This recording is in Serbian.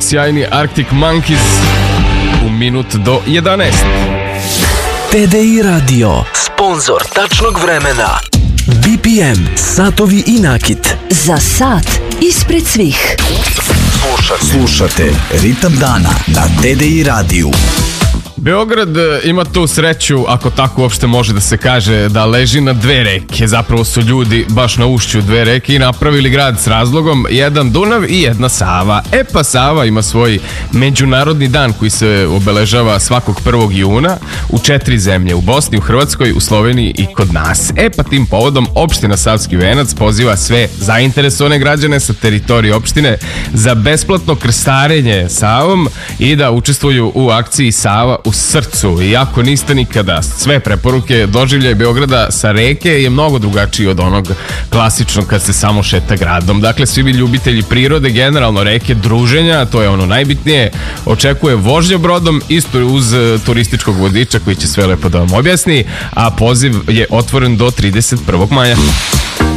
sjajni Arctic Monkeys u minut do 11. TDI Radio, sponzor tačnog vremena. BPM, satovi i nakit. Za sat ispred svih. Slušate Ritam dana na TDI radiju. Beograd ima tu sreću, ako tako uopšte može da se kaže, da leži na dve reke. Zapravo su ljudi baš na ušću dve reke i napravili grad s razlogom, jedan Dunav i jedna Sava. Pa Sava ima svoj međunarodni dan koji se obeležava svakog 1. juna u 4 zemlje, u Bosni, u Hrvatskoj, u Sloveniji i kod nas. Pa tim povodom opština Savski Venac poziva sve zainteresovane građane sa teritorije opštine za besplatno krstarenje Savom i da učestvuju u akciji Sava u srcu. I ako niste nikada, sve preporuke, doživljaj Beograda sa reke je mnogo drugačiji od onog klasičnog kad se samo šeta gradom. Dakle, svi bi ljubitelji prirode, generalno reke, druženja, to je ono najbitnije, očekuje vožnja brodom, isto uz turističkog vodiča koji će sve lepo da vam objasni, a poziv je otvoren do 31. maja.